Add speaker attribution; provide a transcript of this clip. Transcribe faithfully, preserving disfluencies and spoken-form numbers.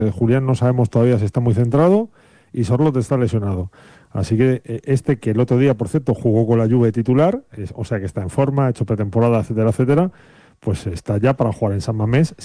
Speaker 1: Eh, Julián no sabemos todavía si está muy centrado y Sorloth está lesionado. Así que eh, este que el otro día, por cierto, jugó con la Juve titular, es- o sea que está en forma, ha hecho pretemporada, etcétera, etcétera, pues está ya para jugar en San Mamés